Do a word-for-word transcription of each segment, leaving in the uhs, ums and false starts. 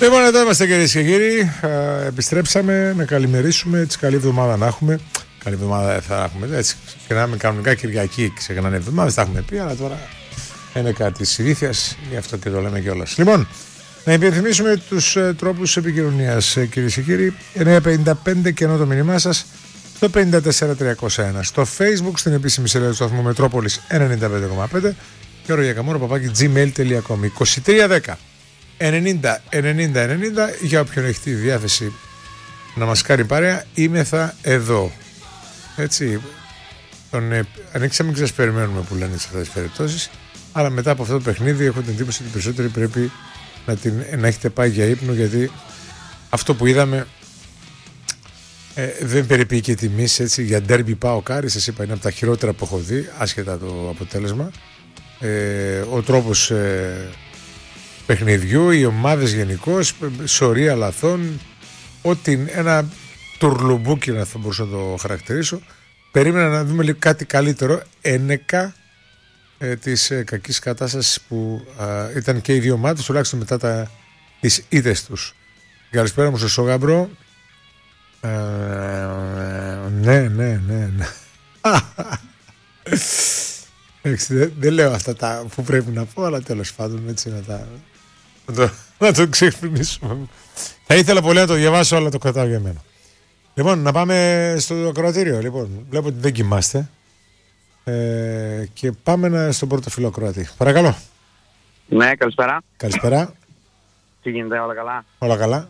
Λοιπόν, εδώ είμαστε κυρίες και κύριοι. Ε, επιστρέψαμε να καλημερίσουμε. Έτσι, καλή εβδομάδα να έχουμε. Καλή εβδομάδα θα έχουμε. Έτσι, ξεκινάμε κανονικά Κυριακή. Ξεκινάνε εβδομάδες, τα έχουμε πει, αλλά τώρα είναι κάτι της συνήθειας. Γι' αυτό και το λέμε κιόλας. Λοιπόν, να υπενθυμίσουμε τους ε, τρόπους επικοινωνίας, ε, κυρίες και κύριοι. εννιά πενήντα πέντε και ενώ το μήνυμά σας στο πέντε τέσσερα τριακόσια ένα. Στο Facebook, στην επίσημη σελίδα του σταθμού Μετρόπολης ενενήντα πέντε κόμμα πέντε και ο Ρογιακαμόρο παπάκι gmail τελεία com. είκοσι τρία δέκα ενενήντα ενενήντα ενενήντα για όποιον έχει τη διάθεση να μας κάνει παρέα, είμαι θα εδώ. Έτσι, τον ε, ανοίξαμε και σας περιμένουμε που λένε σε αυτές τις περιπτώσεις, αλλά μετά από αυτό το παιχνίδι έχω την εντύπωση ότι περισσότεροι πρέπει να, την, να έχετε πάει για ύπνο, γιατί αυτό που είδαμε ε, δεν περιποιεί και τιμής, έτσι. Για ντέρμπι πάω κάρι, σας είπα, είναι από τα χειρότερα που έχω δει, άσχετα το αποτέλεσμα. Ε, ο τρόπος ε, παιχνιδιού, οι ομάδες γενικώς, σωρία λαθών, ότι ένα τουρλουμπούκι να θα μπορούσα να το χαρακτηρίσω. Περίμενα να δούμε λίγο κάτι καλύτερο, ένεκα ε, της ε, κακής κατάστασης που ε, ήταν και οι δύο ομάδες, τουλάχιστον μετά τα, τις ήττες τους. Καλησπέρα μου στο Σόγαμπρο. Ε, ναι, ναι, ναι, ναι. Δεν, δεν λέω αυτά τα που πρέπει να πω, αλλά τέλος πάντων έτσι να, τα, να, το, να το ξεχνήσουμε. Θα ήθελα πολύ να το διαβάσω, αλλά το κρατάω για μένα. Λοιπόν, να πάμε στο ακροατήριο. Λοιπόν, βλέπω ότι δεν κοιμάστε. Ε, και πάμε να, στον πρώτο φίλο ακροατή. Παρακαλώ. Ναι, καλησπέρα. Καλησπέρα. Τι γίνεται, όλα καλά? Όλα καλά.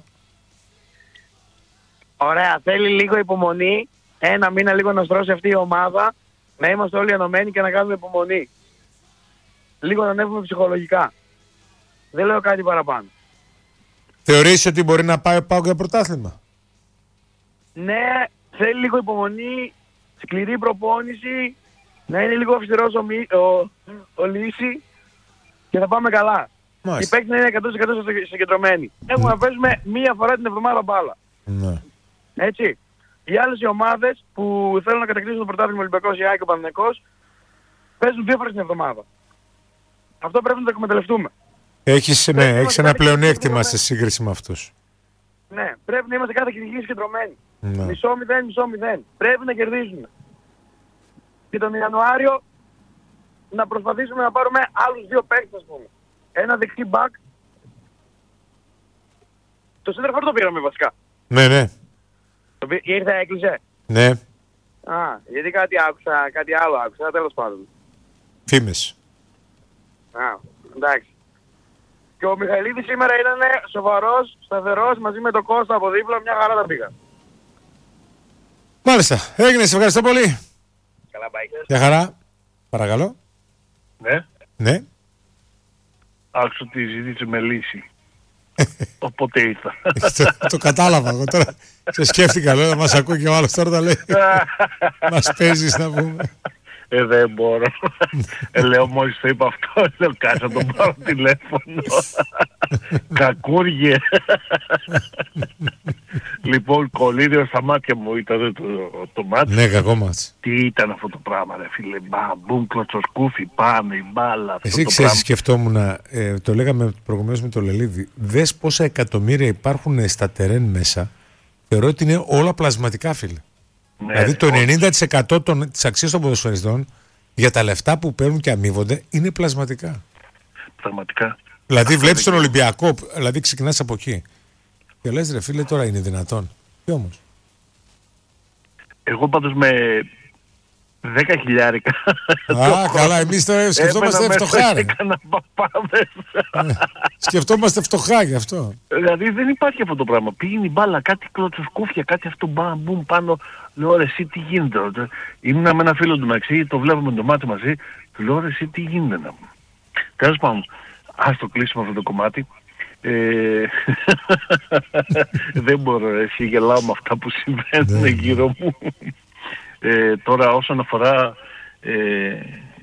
Ωραία, θέλει λίγο υπομονή. Ένα μήνα λίγο να στρώσει αυτή η ομάδα. Να είμαστε όλοι ενωμένοι και να κάνουμε υπομονή. Λίγο να ανέβουμε ψυχολογικά. Δεν λέω κάτι παραπάνω. Θεωρείς ότι μπορεί να πάει πάω για πρωτάθλημα? Ναι, θέλει λίγο υπομονή, σκληρή προπόνηση, να είναι λίγο αυστηρός ο, μη, ο, ο Λύση και θα πάμε καλά. Οι παίκτες να είναι εκατό τοις εκατό συγκεντρωμένοι. Έχουμε να παίζουμε μία φορά την εβδομάδα μπάλα. Ναι. Έτσι. Οι άλλες οι ομάδες που θέλουν να κατακτήσουν το πρωτάθλημα, Ολυμπιακός, η ΑΕΚ και ο Παναθηναϊκός, παίζουν δύο φορές την εβδομάδα. Αυτό πρέπει να το εκμεταλλευτούμε. Έχεις, ναι, έχεις ένα πλεονέκτημα σε σύγκριση με αυτούς. Ναι, πρέπει να είμαστε κάθε Κυριακή συγκεντρωμένοι. Ναι. Μισό μηδέν, μισό μηδέν. Πρέπει να κερδίσουμε. Και τον Ιανουάριο να προσπαθήσουμε να πάρουμε άλλους δύο παίκτες, ας πούμε. Ένα δεξί μπακ. Το σέντερφορ το πήραμε βασικά. Ναι, ναι. Το πή... Ήρθε, έκλεισε. Ναι. Α, γιατί κάτι άκουσα, κάτι άλλο άκουσα, τέλος πάντων. Φήμες. Α, εντάξει. Και ο Μιχαηλίδης σήμερα ήταν σοβαρός, σταθερός, μαζί με τον Κώστα από δίπλα, μια χαρά τα πήγα. Μάλιστα, έγινε, σε ευχαριστώ πολύ. Καλά, πάει. Γεια χαρά. Παρακαλώ. Ναι. Ναι. Άκουσα ότι ζήτησε με λύση. Οπότε ήρθα. το, το κατάλαβα εγώ τώρα. Σε σκέφτηκα, λέω, να μας ακούει και ο άλλος τώρα τα λέει. Μας παίζεις να πούμε. Ε, δεν μπορώ. ε, λέω, μόλις το είπα αυτό, λέω, κάτσε να τον πάρω τηλέφωνο. Κακούργε. Λοιπόν, κολλήριο στα μάτια μου ήταν το, το, το μάτι. Ναι, κακό μάτς. Τι ήταν αυτό το πράγμα, ρε φίλε. Μπαμπούμ, κλωτσοσκούφι, πάμε, η μπάλα. Εσύ ξέρεις, σκεφτόμουν, ε, το λέγαμε προηγουμένως με το Λελίδη, δες πόσα εκατομμύρια υπάρχουν στα τερέν μέσα. Θεωρώ ότι είναι όλα πλασματικά, φίλε. Ναι, δηλαδή το ενενήντα τοις εκατό των, της αξίας των ποδοσφαιριστών για τα λεφτά που παίρνουν και αμείβονται είναι πλασματικά. Πραγματικά. Δηλαδή βλέπεις τον Ολυμπιακό, δηλαδή ξεκινάς από εκεί και λες, ρε φίλε, τώρα είναι δυνατόν? Τι όμως? Εγώ πάντως με δέκα χιλιάρικα. Α, καλά, εμείς τώρα σκεφτόμαστε φτωχά, ρε. Σκεφτόμαστε φτωχά γι' αυτό. Δηλαδή δεν υπάρχει αυτό το πράγμα. Πήγαινε η μπάλα, κάτι κλωτσοσκούφια, κάτι αυτό μπαμ, μπουμ πάνω. Λέω, ρε εσύ τι γίνεται? Ήμουνα με ένα φίλο του Μαξί, το βλέπουμε το μάτι μαζί. Του λέω, ρε εσύ τι γίνεται να μου? Τέλος πάντων, ας το κλείσουμε αυτό το κομμάτι. Ε, δεν μπορώ, εσύ γελάω με αυτά που συμβαίνουν γύρω μου. Ε, τώρα όσον αφορά ε,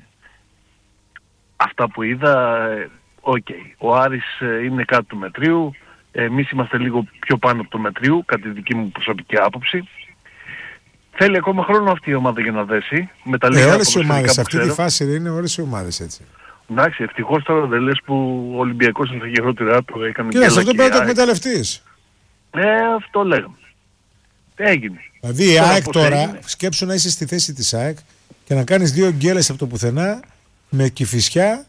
αυτά που είδα, οκ, okay. Ο Άρης ε, είναι κάτω του μετρίου, εμείς είμαστε λίγο πιο πάνω από το μετρίου, κατά τη δική μου προσωπική άποψη. Θέλει ακόμα χρόνο αυτή η ομάδα για να δέσει. Με τα ε, όλες οι ομάδες, σε αυτή τη φάση δεν είναι όλες οι ομάδες έτσι. Εντάξει, ευτυχώς τώρα δεν λες που ο Ολυμπιακός είναι στα χειρότερά του, έκανε και αυτό πρέπει να το εκμεταλλευτείς. Ε, αυτό λέγαμε. Τι έγινε. Δηλαδή η ΑΕΚ τώρα, σκέψου να είσαι στη θέση της ΑΕΚ και να κάνεις δύο γκέλες από το πουθενά με Κηφισιά,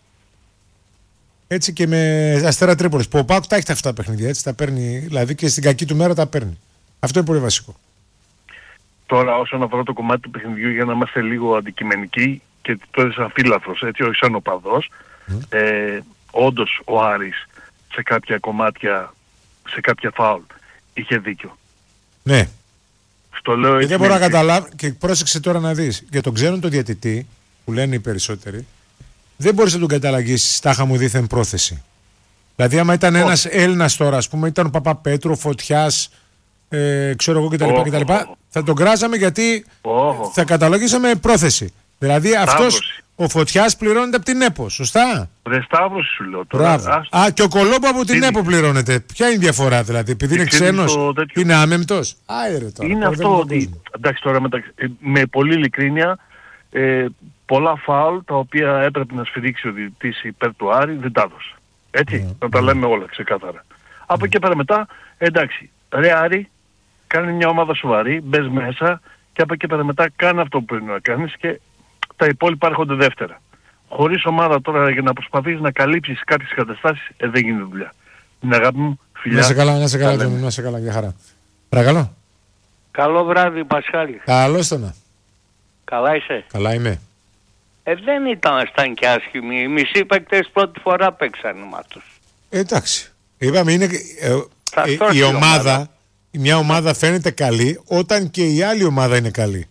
έτσι, και με Αστέρα Τρίπολης. Που ο ΠΑΟΚ τα έχει αυτά τα παιχνίδια, έτσι, τα παίρνει, δηλαδή και στην κακή του μέρα τα παίρνει. Αυτό είναι πολύ βασικό. Τώρα όσον αφορά το κομμάτι του παιχνιδιού, για να είμαστε λίγο αντικειμενικοί και το έδωσα φύλαθρος, έτσι, όχι σαν οπαδός, mm. ε, όντως ο Άρης σε κάποια κομμάτια, σε κάποια φάουλ είχε δίκιο. Ναι. Στο λέω έτσι. Δεν μπορώ να καταλάβω, και πρόσεξε τώρα να δεις, για τον ξένον τον διαιτητή, που λένε οι περισσότεροι, δεν μπορείς να τον καταλαγίσεις τάχα μου δίθεν πρόθεση. Δηλαδή άμα ήταν oh. ένας Έλληνας τώρα, ας πούμε, ήταν ο Παπαπέτρου, Φωτιάς, ε, ξέρω εγώ κτλ. Oh. κτλ. Θα τον κράζαμε γιατί oh. θα καταλογίσαμε πρόθεση. Δηλαδή Σταύρωση. αυτός ο Φωτιάς πληρώνεται από την ΕΠΟ, σωστά. Ρε Σταύρωση σου λέω τώρα. Α, και ο Κολόμπο από την ΕΠΟ πληρώνεται. Ποια είναι η διαφορά δηλαδή, επειδή είναι ξένος, είναι άμεμπτος. Άιρε τώρα. Είναι αυτό ότι, εντάξει τώρα μεταξύ, με πολύ ειλικρίνεια, ε, πολλά φάουλ τα οποία έπρεπε να σφυρίξει ο διαιτητής υπέρ του Άρη δεν τα έδωσε. Έτσι, mm. να τα λέμε όλα ξεκάθαρα. Mm. Από εκεί πέρα μετά, εντάξει, ρε Άρη, κάνει μια ομάδα σοβαρή, μπες μέσα και από εκεί πέρα μετά κάνει αυτό που πρέπει να κάνεις και τα υπόλοιπα έρχονται δεύτερα. Χωρίς ομάδα τώρα για να προσπαθείς να καλύψεις κάποιες καταστάσεις, ε, δεν γίνεται δουλειά. Την αγάπη μου, φιλιά. Να σε καλά, να σε καλά, να σε καλά, για χαρά. Παρακαλώ. Καλό βράδυ, Πασχάλη. Καλώς το να. Καλά είσαι. Καλά είμαι. Ε, δεν ήταν σταν και άσχημοι. Οι μισοί παίκτες πρώτη φορά παίξαν μα τους. Ε, εντάξει. Είπαμε είναι ε, ε, η, η ομάδα, ομάδα, μια ομάδα φαίνεται καλή όταν και η άλλη ομάδα είναι καλή.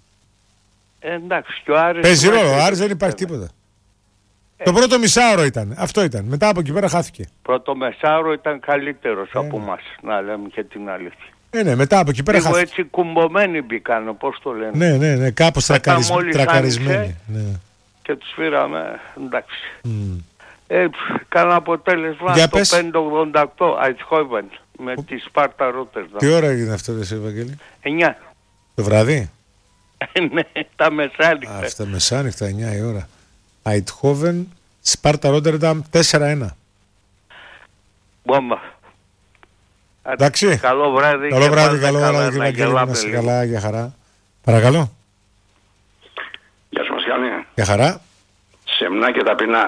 Ε, εντάξει. Και ο Άρης... Παίζει ρόλο. Ο Άρης δεν υπάρχει τίποτα. Ε, το πρώτο μισάωρο ήταν. Αυτό ήταν. Μετά από εκεί πέρα χάθηκε. Πρώτο μισάωρο ήταν καλύτερος ε, από εμάς. Να λέμε και την αλήθεια. Ναι, ναι, μετά από εκεί πέρα χάθηκε. Λίγο έτσι κουμπωμένοι μπήκαν, πώς το λένε. Ναι, ναι, ναι, κάπως τρακαρισμ... τρακαρισμένοι. Ναι. Και τους φύραμε, εντάξει. Mm. Ε, κάνα αποτέλεσμα για το πέντε ογδόντα οκτώ, Αιτχόβεν, με Ο... τη Σπάρτα Ρότερνταμ. Τι ώρα έγινε αυτό, εσύ, Ευαγγέλη? εννιά. Το βράδυ? Ναι, τα μεσάνυχτα. Αυτά μεσάνυχτα, εννιά η ώρα. Αιτχόβεν, Σπάρτα Ρότερνταμ, τέσσερα ένα. Μπόμπα. Εντάξει. Καλό βράδυ. Καλό βράδυ, καλό βράδυ, Ευαγγέλη, να είσαι καλά, για χαρά. Παρακαλώ. Γεια σου, Μασιάννη. Για χαρά. Σεμνά και ταπεινά.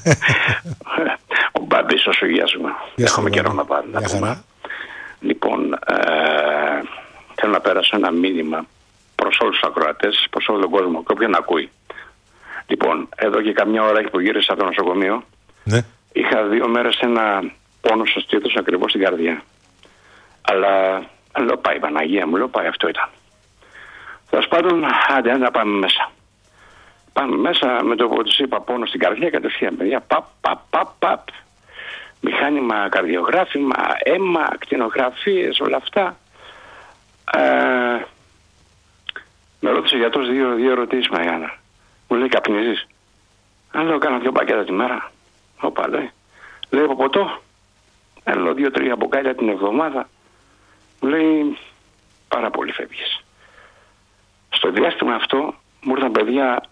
Ο Μπάμπης, όσο γεια σου. Έχουμε καιρό να πάρουμε. Για χαρά. Λοιπόν, ε, θέλω να πέρασω ένα μήνυμα προς όλους τους ακροατές, προς όλο τον κόσμο και όποιον ακούει. Λοιπόν, εδώ και καμιά ώρα που γύρισα από το νοσοκομείο, ναι. είχα δύο μέρες ένα πόνο στο στήθος ακριβώς στην καρδιά. Αλλά λέω πάει Παναγία μου, λέω πάει, αυτό ήταν. Θα σπάντων, άντε, άντε να πάμε μέσα. Πάμε μέσα με το που τους είπα πόνο στην καρδιά, κατευθείαν παιδιά, παπ, παπ, παπ, παπ. Μηχάνημα, καρδιογράφημα, αίμα, ακτινογραφίες, όλα αυτά. Ε, με ρώτησε ο γιατρός δύο, δύο ερωτήσεις, Μαγιάννα. Μου λέει, καπνίζεις? Αν λέω, κάνω δύο πακέτα τη μέρα. Όπα, λέει. Λέει, από ποτό? Ε, λέω, δύο-τρία μπουκάλια την εβδομάδα. Μου λέει, πάρα πολύ φεύγεις. Στο διάστημα αυτό μου ήρθαν παιδιά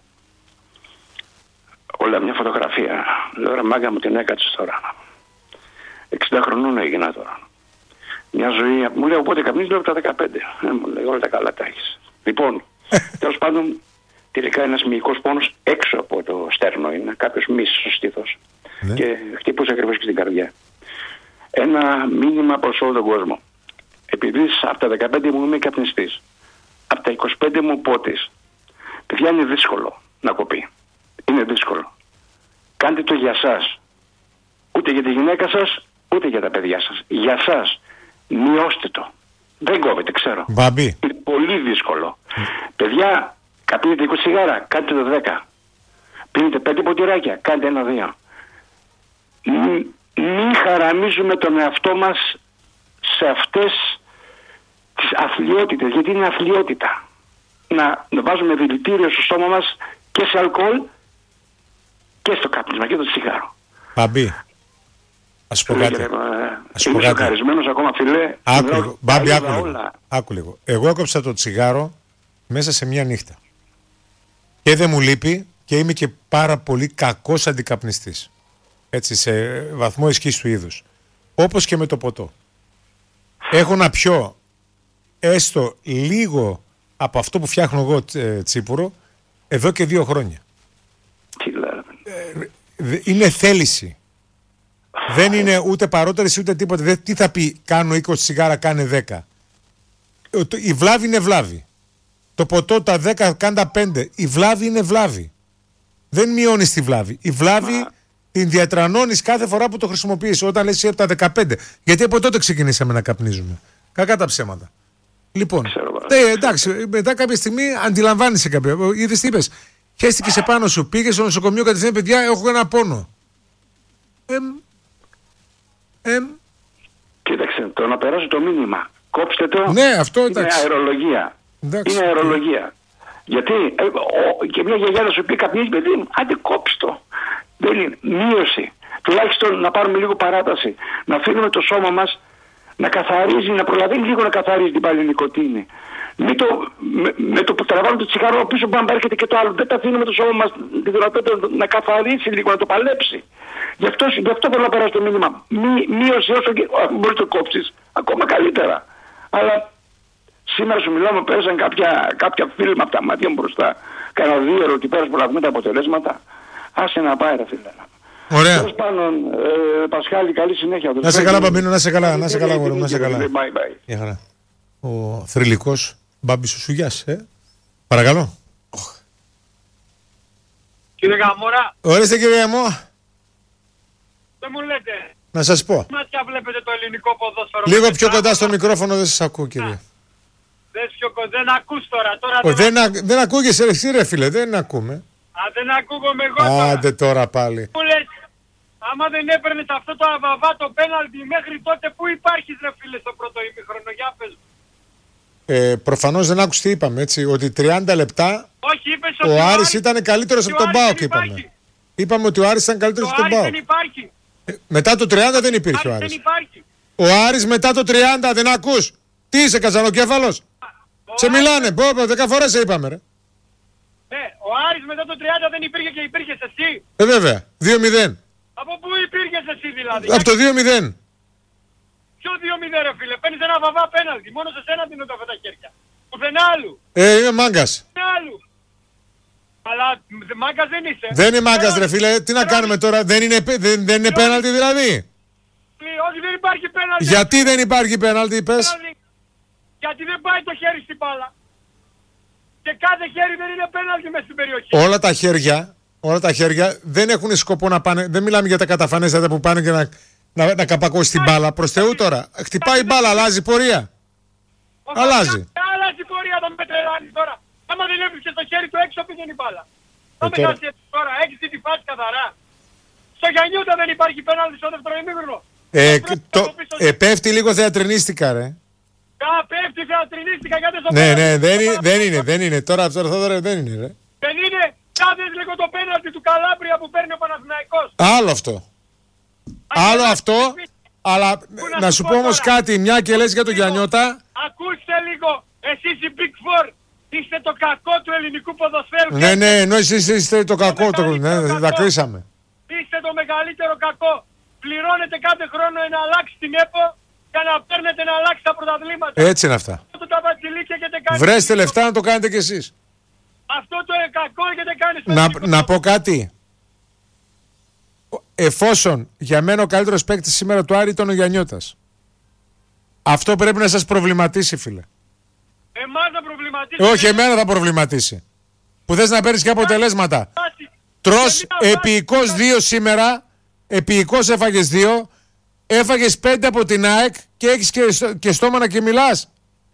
όλα μια φωτογραφία. Λέω, ρε μάγκα μου, την έκατσες τώρα. εξήντα χρονών έγινα τώρα. Μια ζωή, μου λέει, οπότε καπνίζεις? Λέω, από τα δεκαπέντε. Ε, μου λέει, όλα τα καλά τα έχεις. Λοιπόν, τέλος πάντων, τελικά ένας μυϊκός πόνος έξω από το στέρνο είναι, κάποιος μύσης στο στήθος. Ναι. Και χτύπωσε ακριβώς και στην καρδιά. Ένα μήνυμα προς όλο τον κόσμο. Επειδή από τα δεκαπέντε μου είμαι καπνιστής, από τα είκοσι πέντε μου πότης, παιδιά, είναι δύσκολο να κοπεί. Είναι δύσκολο. Κάντε το για σας. Ούτε για τη γυναίκα σας, ούτε για τα παιδιά σας. Για σας. Μειώστε το. Δεν κόβεται, ξέρω. Μπαμπή. Είναι πολύ δύσκολο. Mm. Παιδιά, καπνείτε είκοσι τσιγάρα, κάντε το δέκα. Πίνετε πέντε ποτηράκια, κάντε ένα-δύο. Μην, μην χαραμίζουμε τον εαυτό μας σε αυτές τις αθλιότητες, γιατί είναι αθλιότητα. Να, να βάζουμε δηλητήριο στο στόμα μας και σε αλκοόλ και στο κάπνισμα και το τσιγάρο. Μπαμπή, ας πω κάτι. Είμαι σοκαρισμένος ακόμα, φιλέ. Άκου λίγο. Μπαμπή, άκου λίγο. άκου λίγο. Εγώ έκοψα το τσιγάρο μέσα σε μια νύχτα. Και δεν μου λείπει και είμαι και πάρα πολύ κακός αντικαπνιστής. Έτσι, σε βαθμό ισχύς του είδους. Όπως και με το ποτό. Έχω να πιω έστω λίγο από αυτό που φτιάχνω εγώ ε, τσίπουρο εδώ και δύο χρόνια. Ε, είναι θέληση. Δεν είναι ούτε παρότερες ούτε τίποτα. Δεν, τι θα πει κάνω είκοσι τσιγάρα, κάνε δέκα. Η βλάβη είναι βλάβη. Το ποτό τα δέκα, κάνε τα πέντε. Η βλάβη είναι βλάβη. Δεν μειώνεις τη βλάβη. Η βλάβη Μα... την διατρανώνεις κάθε φορά που το χρησιμοποιείς. Όταν λες από τα δεκαπέντε. Γιατί από τότε ξεκινήσαμε να καπνίζουμε. Κακά τα ψέματα. Λοιπόν, ε, εντάξει, μετά κάποια στιγμή αντιλαμβάνεσαι κάποια. Είδες τι είπες. Χέστηκες επάνω σου, πήγες στο νοσοκομείο κατευθείαν, παιδιά, έχω ένα πόνο. Εμ, εμ. Κοίταξε, το να περάσω το μήνυμα. Κόψτε το. Ναι, αυτό εντάξει. Είναι αερολογία. Εντάξει. Είναι αερολογία. Γιατί ε, ο, και μια γιαγιά να σου πει καπνίζει, παιδί μου, άντε κόψτε το. Δεν είναι. Μείωση. Τουλάχιστον να πάρουμε λίγο παράταση. Να αφήνουμε το σώμα μας να καθαρίζει, να προλαβαίνει λίγο να καθαρίζει την πάλι νοικοτήνη. Με το, με, με το που τραβάμε το τσιγάρο πίσω μπαμπα έρχεται και το άλλο. Δεν τα αφήνουμε το σώμα μας τη δυνατότητα να καθαρίσει λίγο, να το παλέψει. Γι' αυτό, γι' αυτό θέλω να περάσω το μήνυμα. Μη, μείωση όσο και μπορείς το κόψεις, ακόμα καλύτερα. Αλλά σήμερα σου μιλάω, μου πέρασαν κάποια, κάποια φίλμα από τα μάτια μου μπροστά. Κάνα δύο ερωτή πέρας που να δούμε τα αποτελέσματα. Άσε να πάει ρε φίλε. Ωραία. Τέλος πάντων, ε, Πασχάλη, καλή συνέχεια. Να σε καλά Παμπίνο, να σε καλά, να σε καλά, να σε καλά. Bye, bye. Γεια χαρά. Ο θρυλικός Μπάμπης ο Σουγιάς, ε. Παρακαλώ. Κύριε Γαμόρα. Ορίστε κύριε Γαμό. Δεν μου λέτε. Να σας πω. Μάτια βλέπετε το ελληνικό ποδόσφαιρο. Λίγο πιο κοντά στο μικρόφωνο, δεν σας ακούω κύριε. Δεν, δεν ακούς τώρα. τώρα Ο, δεν, δεν, α, δεν ακούγεσαι εσύ ρε φίλε, δεν ακούμε. Α, δεν ακούγομαι εγώ τώρα. Άντε τώρα πάλι. Μου λες, άμα δεν έπαιρνες αυτό το αβαβά το πέναλτι μέχρι τότε που υπάρχεις ρε φίλε στο πρώτο ημίχρονο, για πες. Ε, προφανώς δεν άκουσες τι είπαμε, έτσι, ότι τριάντα λεπτά Όχι, είπες ο ότι Άρης ήταν καλύτερος από τον ΠΑΟΚ, είπαμε. Είπαμε ότι ο Άρης ήταν καλύτερος από τον ΠΑΟΚ. δεν υπάρχει. Ε, μετά το τριάντα δεν υπήρχε ο Άρης. Άρης. Δεν υπάρχει. Ο Άρης μετά το τριάντα δεν ακούς. Τι είσαι καζανοκέφαλος. Σε μιλάνε, πω, πω, δέκα φορές σε είπαμε ρε. Ναι, ο Άρης μετά το τριάντα δεν υπήρχε και υπήρχες εσύ. Ε, βέβαια, δύο μηδέν. Από πού υπήρχες εσύ δηλαδή. Από το δύο μηδέν. Ποιο δύο μηδέν ρε φίλε, παίρνεις ένα βαβά πέναλτι, μόνο σε σένα δίνονται αυτά τα χέρια. Πουθενά άλλου. Ε, είμαι μάγκας. Πουθενά άλλου. Αλλά μάγκας δεν είσαι. Δεν είναι μάγκας ρε φίλε, τι να κάνουμε τώρα, δεν είναι, δεν, δεν είναι πέναλτι δηλαδή. Όχι, δεν υπάρχει πέναλτι. Γιατί δεν υπάρχει πέναλτι, πες. Γιατί δεν πάει το χέρι στην μπάλα. Και κάθε χέρι δεν είναι πέναλτι μες στην περιοχή. Όλα τα χέρια, όλα τα χέρια δεν έχουν σκοπό να πάνε, δεν μιλάμε για τα καταφανέστατα που πάνε και να, να, να καπακώσει την μπάλα. Προς Θεού τώρα, χτυπάει η μπάλα, αλλάζει πορεία. Αλλάζει. Αλλάζει πορεία, τον πετρελάνει τώρα. Άμα δεν έβρισκε το χέρι του έξω πήγαινε η μπάλα. Θα με τώρα... κάτσει τώρα, έχεις δει τη φάση καθαρά. Στο Γιαννιούτα δεν υπάρχει πέναλτι στο δεύτερο ημίχρονο. Ε, το, ε, πέφτει λίγο θεατρινίστικα ρε. Κα, πέφτει θεατρινίστικα γιατί στο ναι, ναι, δεν είναι, δεν είναι, δεν είναι. Τώρα αυτό τώρα δεν είναι ρε. Δεν είναι, κάθες λίγο το πέναλτι του Καλάμπρια που παίρνει ο Παναθηναϊκός. Άλλο αυτό. Άλλο αυτό, αλλά να σου πω όμως κάτι, μια και λες για τον Γιαννιώτα. Ακούστε λίγο, εσείς οι Big Four είστε το κακό του ελληνικού ποδοσφαίρου. Ναι, ναι, ενώ εσείς είστε το κακό, το, ναι, τα κρίσαμε. Είστε το μεγαλύτερο κακό. Πληρώνετε κάθε χρόνο να αλλάξει την ΕΠΟ για να παίρνετε να αλλάξει τα πρωταθλήματα. Έτσι είναι αυτά. Αυτό τα βασιλίκια και δεν κάνετε. Βρέστε λεφτά να το κάνετε κι εσείς. Αυτό το κακό και δεν κάνεις. Να, να πω κάτι. Εφόσον για μένα ο καλύτερος παίκτης σήμερα του Άρη ήταν ο Γιαννιώτας. Αυτό πρέπει να σας προβληματίσει, φίλε. Εμάς να προβληματίσει. Όχι, εμένα θα προβληματίσει. Που θες να παίρνεις και αποτελέσματα. Τρως επίοικος δύο σήμερα. Επίοικος έφαγες δύο. Έφαγες πέντε από την ΑΕΚ και έχεις και, και στόμα να και μιλάς.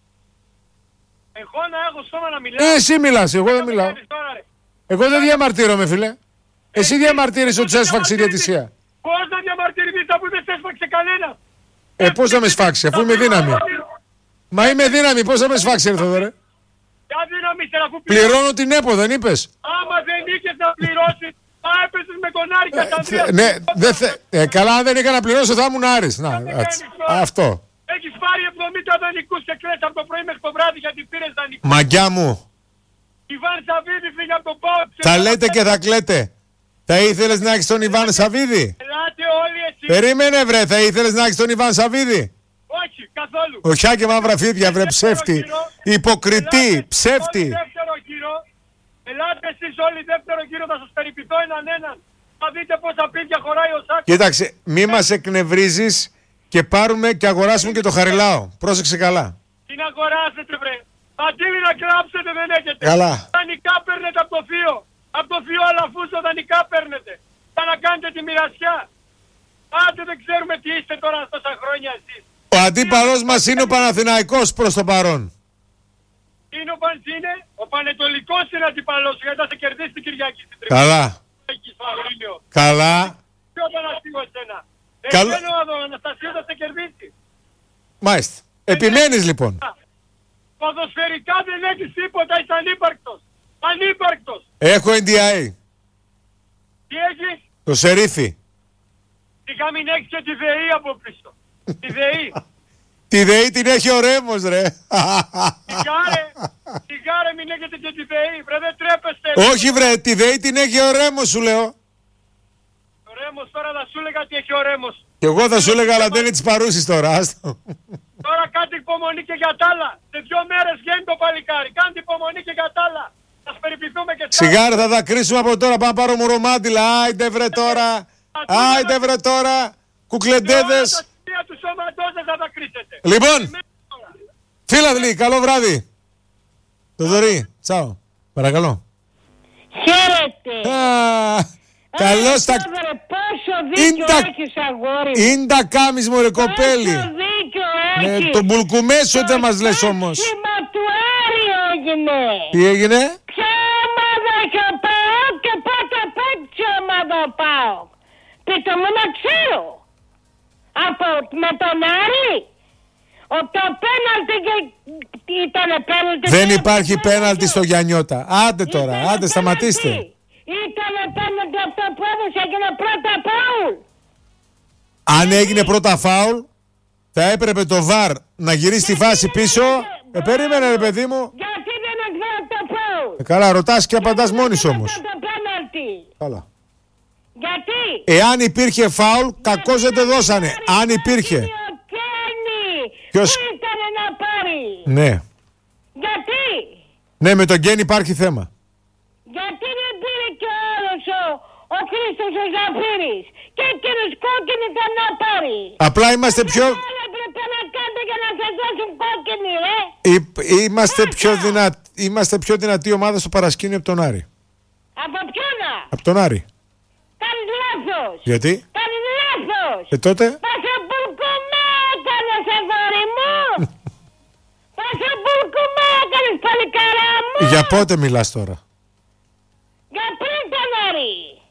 Εγώ να έχω στόμα να μιλάω. Ε, εσύ μιλάς, εγώ δεν μιλάω. Εγώ δεν διαμαρτύρομαι, φίλε. Εσύ διαμαρτύρεσαι ότι σε έσφαξε η διαιτησία. Πώς να διαμαρτυρηθείς αφού δεν σε έσφαξε κανένα. Ε, πώς θα με σφάξει, αφού είμαι δύναμη. Μα είμαι δύναμη, πώς θα με σφάξει, ρε Θοδωρέ. Ποια δύναμη είσαι αφού πληρώνω την ΕΠΟ, δεν είπες. Άμα δεν είχες να πληρώσεις, θα έπεσες με τον Άρη καταντίας. Ναι, δεν θε... ε, καλά, αν δεν είχα να πληρώσω θα ήμουν Άρης. Να, αυτό. Έχεις πάρει εβδομήντα δανεικούς και κλαις από το πρωί μέχρι το βράδυ γιατί πήρες δανεικούς. Μαγκιά μου. Ιβάν Σαββίδη φύγει από τον ΠΑΟΚ. Θα λέτε και θα κλαίτε. Θα ήθελες να έχεις τον Ιβάν Σαββίδη? Ελάτε όλοι εσείς. Περίμενε βρε, θα ήθελες να έχεις τον Ιβάν Σαββίδη? Όχι, καθόλου. Οχιά και μαύρα φίδια βρε, ψεύτη. Υποκριτή, Ελάτε, ψεύτη. Όλοι δεύτερο γύρο. Ελάτε εσείς όλοι δεύτερο γύρο, θα σας περιποιηθώ έναν έναν. Θα δείτε πόσα πίδια χωράει ο Σάκος. Κοίταξε, μη μας εκνευρίζεις και πάρουμε και αγοράσουμε και το Χαριλάο. Πρόσεξε καλά. Τι να αγοράσετε βρε. Αντίλη να κλάψετε δεν έχετε. Καλά. Δανεικά παίρνετε από το θείο. Από το θείο Αλαφούσο δανεικά παίρνετε. Για να κάνετε τη μοιρασιά. Άντε δεν ξέρουμε τι είστε τώρα τόσα χρόνια εσείς. Ο αντίπαλος μας είναι ο Παναθηναϊκός προς το παρόν. Τι είναι ο Πανς είναι. Ο Πανετολικός είναι αντίπαλος σου γιατί θα σε κερδίσει την Κυριακή στην Τρίτη. Καλά. Καλά. Ποιο Παναστείο εσένα. Καλ... Εσένα ο Αναστασίου θα σε κερδίσει. Μάλιστα. Επιμένεις λοιπόν. Ποδοσφαιρικά δεν έχεις τίποτα, είσαι ανύπαρκτος. Ανύπαρκτος. Έχω εν ντι έι. Τι έχεις? Το Σερίφι. Είχα μην έχεις και τη ΔΕΗ από πίσω. Τη ΔΕΗ. Τη ΔΕΗ την έχει ο Ρέμος ρε. Σιγάρε. Σιγάρε μην έχετε και τη ΔΕΗ. Βρε δεν τρέπεστε. Όχι βρε, τη ΔΕΗ την έχει ο Ρέμος σου λέω. Ο Ρέμος τώρα θα σου έλεγα τι έχει ο Ρέμος. Και εγώ θα σου έλεγα αλλά δεν είναι της παρούσης τώρα. Άστο. Τώρα κάντε υπομονή και για τ' άλλα. Σε δύο μέρες βγαίνει το παλικάρι. Κάντε υπομονή και για τ' άλλα. Θα σας περιποιηθούμε και τ' άλλα. Σιγάρε θα τα κρίσουμε από τώρα. Πάμε να πάρω μουρομάντιλα. Άιντε βρε τώρα. Άιντε βρε τώρα. Κουκλεντέδες. Τα σημεία του σώματός δεν θα τα κρίσετε. Λοιπόν. Φίλαθλοι, καλό βράδυ. Το δωρή. Τσάω. Παρακαλώ. Χαίρετε. Καλώς τα... Πόσο δίκιο έχεις αγόρι. Είναι τα κάμις μου ρε κοπέλη. Πόσο δίκιο έχεις. Ναι, τον μπουλκουμέ σου δεν μας λες όμως. Σήμα του Άρη έγινε. Τι έγινε? Ποια ομάδα έχει ο ΠΑΟΚ και πότε παίξει ομάδα ο ΠΑΟΚ. Πείτε μου να ξέρω. Από με τον Άρη. Ο το πέναλτι ήταν πέναλτι. Δεν υπάρχει πέναλτι στο Γιαννιώτα. Άντε τώρα, άντε σταματήστε. Ήτανε πέναλτι αυτό που έδωσε, έγινε πρώτα φάουλ. Αν έγινε πρώτα φάουλ, θα έπρεπε το βαρ να γυρίσει τη φάση πίσω. Ε, περίμενε ρε παιδί μου. Γιατί δεν έκανα το φάουλ. Ε, καλά, ρωτάς και απαντάς μόνης όμως. Το πέναλτι. Καλά. Γιατί. Εάν υπήρχε φάουλ, κακώς δεν το δώσανε. Αν υπήρχε. Ποιος ήταν να πάρει. Ναι. Γιατί. Ναι, με τον Γκέν υπάρχει θέμα. Γιατί δεν πήρε και ο άλλος ο, ο Χρήστος ο Ζαφύρης. Και εκείνος κόκκινη ήταν να πάρει. Απλά είμαστε πιο... Έπρεπε να κάνετε για να σας δώσουν κόκκινη ρε. Εί, είμαστε, πιο δυνα... είμαστε πιο δυνατή ομάδα στο παρασκήνιο από τον Άρη. Από ποιον? Από τον Άρη. Κάνεις λάθος. Γιατί? Κάνεις λάθος. Και τότε? Πασαμπουρκουμέ έκανες αγόρι μου. Πασαμπουρκουμέ έκανες παλικαρά μου. Για πότε μιλάς τώρα? Για πριν τον Άρη.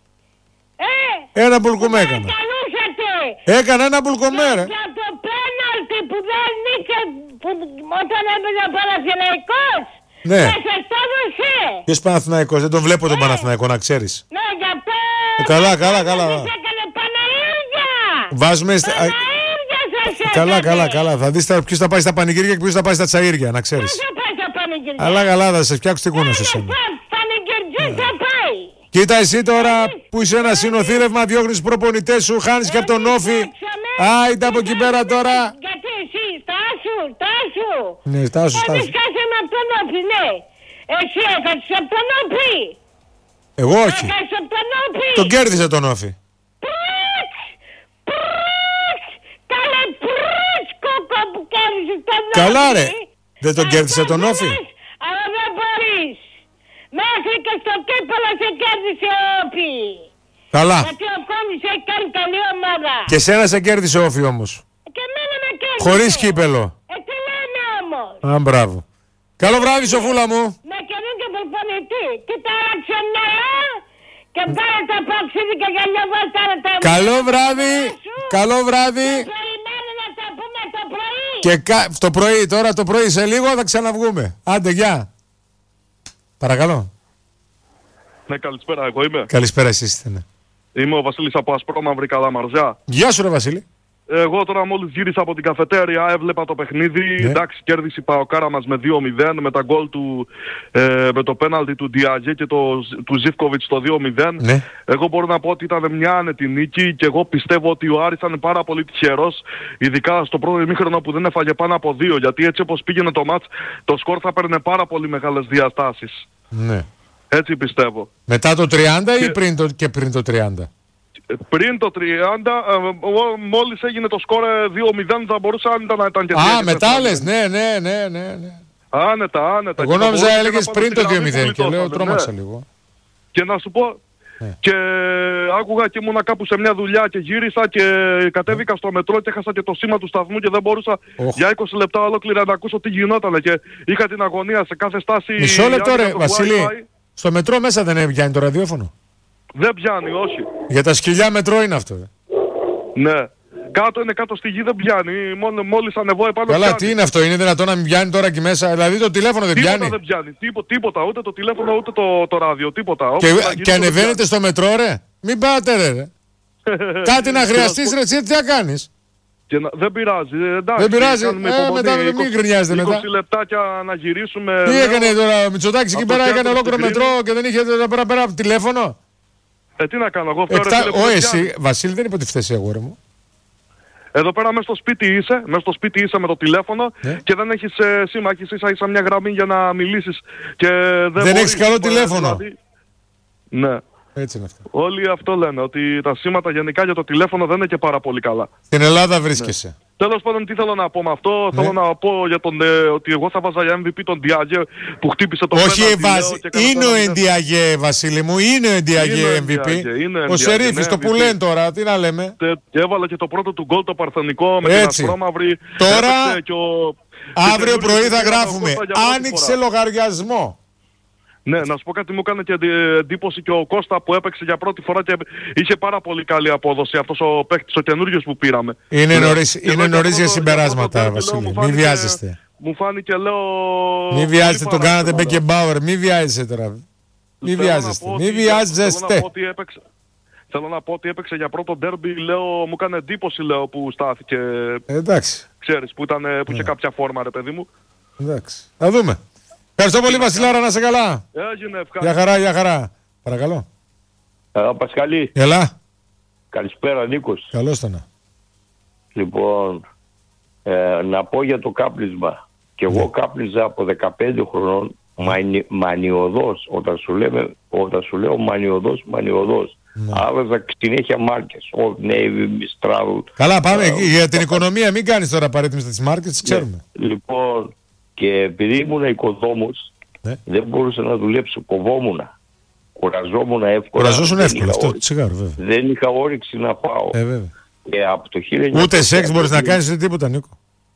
Ε, ένα μπουλκουμέ έκανα. Έκανα ένα μπουλκουμέ ρε. Για το πέναλτι που δεν είχε που, όταν έπαιζε ο Παναθηναϊκός. Ναι. Και σε το έδωσε. Ποιος Παναθηναϊκός? Δεν τον βλέπω τον Παναθηναϊκό να ξέρεις. Ναι, για το... Ε, καλά, καλά, καλά. Έκανε Παναήρια. Βάζουμε... Παναήρια σας έκανε. Καλά, καλά, καλά. Θα δεις ποιος θα πάει στα πανηγύρια και ποιος θα πάει στα τσαΐρια, να ξέρεις. Ποιος θα πάει στα πανηγύρια. Αλλά καλά, θα σε φτιάξω την κούνα σε σένα. Πανηγυρτζής θα πάει. Κοίτα εσύ τώρα που είσαι ένα συνοθήλευμα, διώχνεις τους προπονητές σου, χάνεις και από τον Όφη. Άιντε από εκεί πέρα τώρα. Γιατί εσύ, στάσου, στάσου. Ναι, στάσου, στάσου. Εμείς χάσαμε από τον Όφη, ναι. Εσύ έχασες από τον Όφη. Εγώ όχι. Έχασες από τον Όφη. Τον κέρδισε τον Όφη. Προυξ, προυξ, καλέ προυξ, κόκο που κέρδισε τον Όφη. Καλά ρε. Δεν τον κέρδισε τον Όφη. Αλλά δεν μπορείς. Μέχρι και στο κύπελο σε κέρδισε ο Όφη. Καλά. Γιατί ο Κόμις έχει κάνει καλή ομάδα. Και σένα σε κέρδισε ο Όφη όμως. Και εμένα με κέρδισε. Χωρίς κύπελο. Ε, τι λένε όμως. Α, μπράβο. Καλό βράδυ, Σοφούλα μου. Με καινούργιο προπονητή. Κοίτα άραξε μυαλά και πάρε τα παξίδικα για μια βόλτα. Καλό βράδυ. Καλό βράδυ. Περιμένω να τα πούμε το πρωί. Και κα... το πρωί, τώρα το πρωί σε λίγο θα ξαναβγούμε. Άντε, γεια. Παρακαλώ. Ναι, καλησπέρα, εγώ είμαι. Καλησπέρα, εσείς είστε, ναι. Είμαι ο Βασίλης από Ασπρόμαυρη Καλαμαρζιά. Γεια σου ρε Βασίλη. Εγώ τώρα μόλις γύρισα από την καφετέρια, έβλεπα το παιχνίδι. Ναι. Εντάξει, κέρδισε η Παοκάρα μας με δύο μηδέν με τα γκολ του, ε, με το πέναλτι του Ντιάγε και το, του Ζίβκοβιτς στο δύο μηδέν. Ναι. Εγώ μπορώ να πω ότι ήταν μια άνετη νίκη και εγώ πιστεύω ότι ο Άρης ήταν πάρα πολύ τυχερός, ειδικά στο πρώτο ημίχρονο που δεν έφαγε πάνω από δύο. Γιατί έτσι όπως πήγαινε το μάτς, το σκορ θα παίρνε πάρα πολύ μεγάλες διαστάσεις. Ναι. Έτσι πιστεύω. Μετά το τριάντα και... ή πριν το, και πριν το τριάντα? Πριν το τριάντα, ε, μόλις έγινε το σκορ δύο μηδέν θα μπορούσε άνετα να ήταν και Α, μετά λες, ναι, ναι, ναι, ναι, ναι. Άνετα, άνετα. Εγώ νόμιζα έλεγες πριν το δύο μηδέν και λέω τρόμαξα ναι. λίγο. Και να σου πω, ναι. και άκουγα και ήμουνα κάπου σε μια δουλειά και γύρισα και κατέβηκα ναι. στο μετρό και έχασα και το σήμα του σταθμού και δεν μπορούσα oh. για είκοσι λεπτά ολόκληρα να ακούσω τι γινόταν και είχα την αγωνία σε κάθε στάση. Μισό λεπτό ρε Βασίλη, στο μετρό μέσα δεν πιάνει το ραδιόφωνο? Δεν πιάνει, όχι. Για τα σκυλιά μετρό είναι αυτό. Ναι. Κάτω είναι κάτω στη γη, δεν πιάνει. Μόνο, μόλις ανεβώ επάνω. Καλά, πιάνει. τι είναι αυτό, είναι δυνατόν να μην πιάνει τώρα εκεί μέσα? Δηλαδή το τηλέφωνο δεν τίποτα πιάνει. Δεν πιάνει. Τίπο, τίποτα, ούτε το τηλέφωνο ούτε το, το ράδιο, τίποτα. Και, και ανεβαίνετε στο μετρό, ρε. Μην πάτε, ρε. ρε. Κάτι να χρειαστείς, ρε, τι θα κάνεις? Και να, δεν πειράζει, εντάξει. Δεν πειράζει, ε, μετά μην γκρινιάζετε μετά. είκοσι λεπτάκια να γυρίσουμε. Τι έκανε τώρα ο Μητσοτάκης εκεί πέρα, έκανε ολόκληρο μετρό και δεν είχε εδώ πέρα πέρα τηλέφωνο? Ε, τι να κάνω, εγώ φέρω Ω, εσύ, Βασίλη, δεν είπε τη φταίει, αγόρι μου. Εδώ πέρα μέσα στο σπίτι είσαι, μέσα στο σπίτι είσαι με το τηλέφωνο ναι. και δεν έχεις ε, σήμα, έχεις ίσα ίσα μια γραμμή για να μιλήσεις και δεν, δεν έχεις καλό τηλέφωνο. Δηλαδή... Ναι. Έτσι είναι αυτό. Όλοι αυτό λένε, ότι τα σήματα γενικά για το τηλέφωνο δεν είναι και πάρα πολύ καλά. Στην Ελλάδα βρίσκεσαι. Ναι. Τέλος πάντων, τι θέλω να πω με αυτό, ναι. θέλω να πω για τον, ε, ότι εγώ θα βάζα για εμ βι πι τον Ντιάγε που χτύπησε το όχι βάζει, είναι ο Ντιάγε, Βασίλη μου, είναι ο Ντιάγε εμ βι πι. Ο Σερίφης, το που λένε τώρα, τι να λέμε. Και έβαλε και το πρώτο του γκολ το παρθενικό με την ασπρόμαυρη. Τώρα, αύριο πρωί θα γράφουμε, άνοιξε λογαριασμό. Ναι, να σου πω κάτι, μου έκανε και εντύπωση και ο Κώστα που έπαιξε για πρώτη φορά και είχε πάρα πολύ καλή απόδοση αυτός ο παίκτης, ο καινούριος που πήραμε. Είναι νωρίς, είναι νωρίς για συμπεράσματα, Βασίλη. Μην βιάζεστε. Μου φάνηκε, λέω... Μην βιάζεστε, τον κάνατε Μπέκεμπάουερ. Μην βιάζεστε τώρα. Μην βιάζεστε. Μην βιάζεστε. Θέλω να πω ότι έπαιξε για πρώτο ντέρμπι, λέω, μου έκανε εντύπωση, λέω, που στάθηκε. Εντάξει. Ξέρεις, που, ήταν, που είχε κάποια φόρμα, ρε παιδί μου. Εντάξει. Θα δούμε. Ευχαριστώ πολύ, Βασιλάρα, να είσαι καλά. Έγινε, ευχαριστώ. Για χαρά, για χαρά. Παρακαλώ. Έλα, Πασχαλή. Έλα. Καλησπέρα, Νίκος. Καλώς το να. Λοιπόν, ε, να πω για το κάπνισμα. Και εγώ ναι. κάπνιζα από δεκαπέντε χρονών μανι, μανιωδώς. Όταν σου, λέμε, όταν σου λέω μανιωδώς, μανιωδώς. Ναι. Άβαζα συνέχεια μάρκες. Old Navy, Mistral. Καλά, πάμε. Uh, για την uh, οικονομία μην κάνεις τώρα παρέτημες τις μάρκες, τις ξέρουμε. Ναι. Λοιπόν... Και επειδή ήμουν οικοδόμος, ναι. δεν μπορούσα να δουλέψω, κοβόμουν. Κουραζόμουν εύκολα. Κουραζόσουν εύκολα, αυτό το τσιγάρο, βέβαια. Δεν είχα όρεξη να πάω. Ε, βέβαια. Και από το χίλια εννιακόσια... Ούτε σεξ μπορείς να κάνεις ούτε τίποτα, Νίκο.